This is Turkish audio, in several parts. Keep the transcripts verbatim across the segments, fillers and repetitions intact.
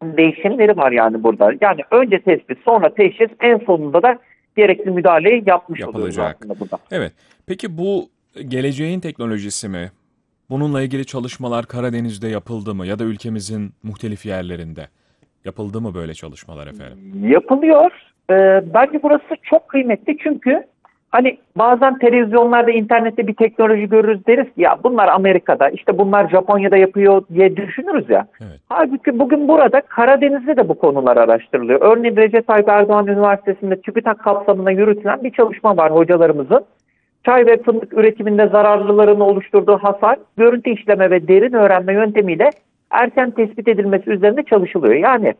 değişimleri var yani burada. Yani önce tespit, sonra teşhis, en sonunda da gerekli müdahaleyi yapmış oluyoruz Yapılacak. aslında burada. Evet. Peki bu geleceğin teknolojisi mi? Bununla ilgili çalışmalar Karadeniz'de yapıldı mı ya da ülkemizin muhtelif yerlerinde? Yapıldı mı böyle çalışmalar efendim? Yapılıyor. Ee, bence burası çok kıymetli çünkü hani bazen televizyonlarda, internette bir teknoloji görürüz, deriz ki ya bunlar Amerika'da, işte bunlar Japonya'da yapıyor diye düşünürüz ya. Evet. Halbuki bugün burada Karadeniz'de de bu konular araştırılıyor. Örneğin Recep Tayyip Erdoğan Üniversitesi'nde TÜBİTAK kapsamında yürütülen bir çalışma var hocalarımızın. Çay ve fındık üretiminde zararlıların oluşturduğu hasar, görüntü işleme ve derin öğrenme yöntemiyle erken tespit edilmesi üzerinde çalışılıyor. Yani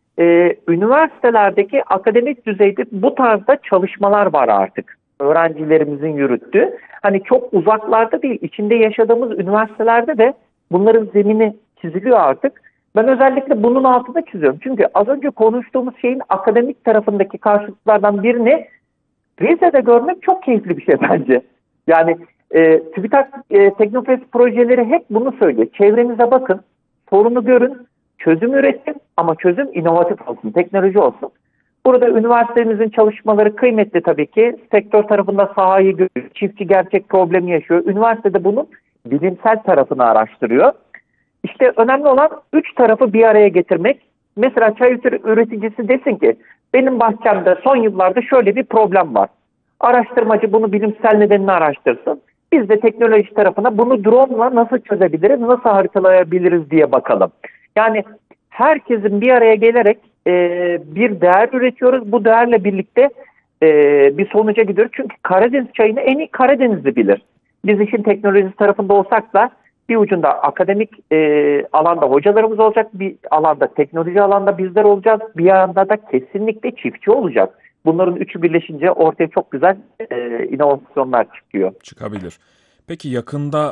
e, üniversitelerdeki akademik düzeyde bu tarzda çalışmalar var artık. Öğrencilerimizin yürüttüğü. Hani çok uzaklarda değil, içinde yaşadığımız üniversitelerde de bunların zemini çiziliyor artık. Ben özellikle bunun altında çiziyorum. Çünkü az önce konuştuğumuz şeyin akademik tarafındaki karşılıklardan birini Rize'de görmek çok keyifli bir şey bence. Yani e, TÜBİTAK e, Teknofest projeleri hep bunu söylüyor. Çevrenize bakın, sorunu görün, çözüm üretin ama çözüm inovatif olsun, teknoloji olsun. Burada üniversitemizin çalışmaları kıymetli tabii ki. Sektör tarafında sahayı görüyor, çiftçi gerçek problemi yaşıyor. Üniversitede bunun bilimsel tarafını araştırıyor. İşte önemli olan üç tarafı bir araya getirmek. Mesela çay üreticisi desin ki benim bahçemde son yıllarda şöyle bir problem var. Araştırmacı bunu bilimsel nedenini araştırsın. Biz de teknoloji tarafına bunu drone'la nasıl çözebiliriz, nasıl haritalayabiliriz diye bakalım. Yani herkesin bir araya gelerek e, bir değer üretiyoruz. Bu değerle birlikte e, bir sonuca gidiyoruz. Çünkü Karadeniz çayını en iyi Karadenizli bilir. Biz işin teknolojisi tarafında olsak da bir ucunda akademik e, alanda hocalarımız olacak, bir alanda teknoloji alanda bizler olacağız, bir yanda da kesinlikle çiftçi olacak. Bunların üçü birleşince ortaya çok güzel e, inovasyonlar çıkıyor. Çıkabilir. Peki yakında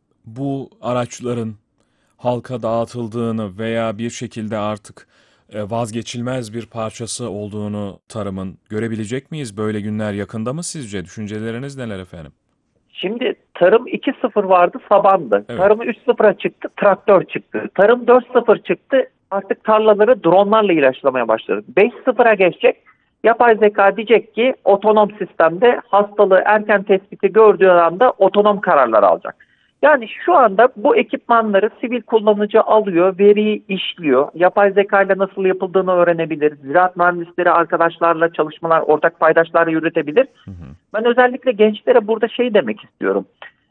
bu araçların halka dağıtıldığını veya bir şekilde artık e, vazgeçilmez bir parçası olduğunu tarımın görebilecek miyiz? Böyle günler yakında mı sizce? Düşünceleriniz neler efendim? Şimdi tarım iki sıfır vardı, sabandı. Evet. Tarım üç sıfıra çıktı, traktör çıktı. Tarım dört sıfır çıktı, artık tarlaları dronlarla ilaçlamaya başladık. beş sıfıra geçecek. Yapay zeka diyecek ki otonom sistemde hastalığı erken tespiti gördüğü anda otonom kararlar alacak. Yani şu anda bu ekipmanları sivil kullanıcı alıyor, veriyi işliyor. Yapay zeka ile nasıl yapıldığını öğrenebilir. Ziraat mühendisleri arkadaşlarla çalışmalar, ortak paydaşlarla yürütebilir. Hı hı. Ben özellikle gençlere burada şey demek istiyorum.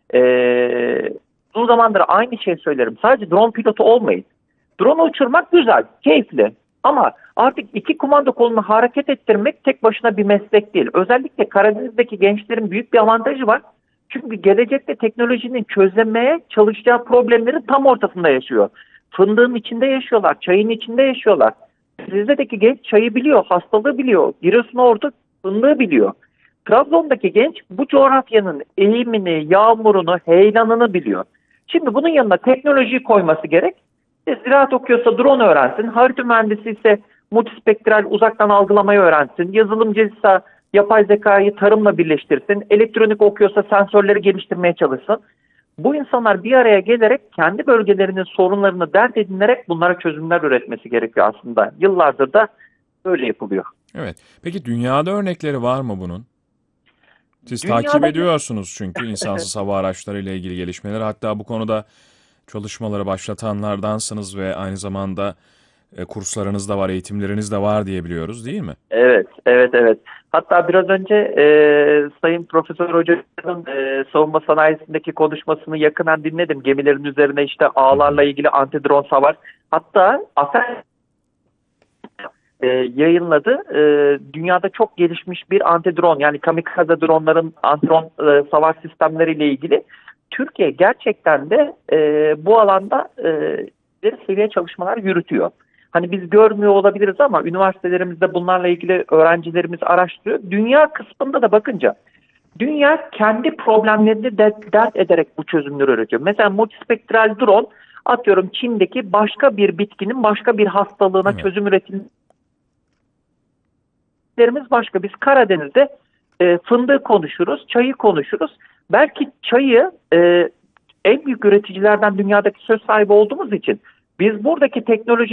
Ee, uzun zamandır aynı şeyi söylerim. Sadece drone pilotu olmayın. Drone uçurmak güzel, keyifli. Ama artık iki kumanda kolunu hareket ettirmek tek başına bir meslek değil. Özellikle Karadeniz'deki gençlerin büyük bir avantajı var. Çünkü gelecekte teknolojinin çözmeye çalışacağı problemlerin tam ortasında yaşıyor. Fındığın içinde yaşıyorlar, çayın içinde yaşıyorlar. Rize'deki genç çayı biliyor, hastalığı biliyor. Giresun orada fındığı biliyor. Trabzon'daki genç bu coğrafyanın eğimini, yağmurunu, heyelanını biliyor. Şimdi bunun yanına teknolojiyi koyması gerek. E, ziraat okuyorsa drone öğrensin, harita mühendisi ise multispektral uzaktan algılamayı öğrensin, yazılımcıysa yapay zekayı tarımla birleştirsin, elektronik okuyorsa sensörleri geliştirmeye çalışsın. Bu insanlar bir araya gelerek kendi bölgelerinin sorunlarını dert edinerek bunlara çözümler üretmesi gerekiyor aslında. Yıllardır da böyle yapılıyor. Evet. Peki dünyada örnekleri var mı bunun? Siz takip Dünyada ediyorsunuz çünkü insansız hava araçları ile ilgili gelişmeleri. Hatta bu konuda çalışmaları başlatanlardansınız ve aynı zamanda e, kurslarınız da var, eğitimleriniz de var diye biliyoruz, değil mi? Evet, evet, evet. Hatta biraz önce e, Sayın Profesör Hoca'nın e, savunma sanayisindeki konuşmasını yakından dinledim. Gemilerin üzerine işte Hı hı. ağlarla ilgili anti-drone savar. Hatta AFEL e, yayınladı. E, dünyada çok gelişmiş bir anti-drone, yani kamikaze dronların anti-drone e, savar sistemleriyle ilgili. Türkiye gerçekten de e, bu alanda e, ileri seviye çalışmalar yürütüyor. Hani biz görmüyor olabiliriz ama üniversitelerimizde bunlarla ilgili öğrencilerimiz araştırıyor. Dünya kısmında da bakınca dünya kendi problemlerini de dert ederek bu çözümleri üretiyor. Mesela multispektral drone, atıyorum Çin'deki başka bir bitkinin başka bir hastalığına Evet. çözüm üretimlerimiz başka. Biz Karadeniz'de e, fındığı konuşuruz, çayı konuşuruz. Belki çayı e, en büyük üreticilerden dünyadaki söz sahibi olduğumuz için biz buradaki teknoloji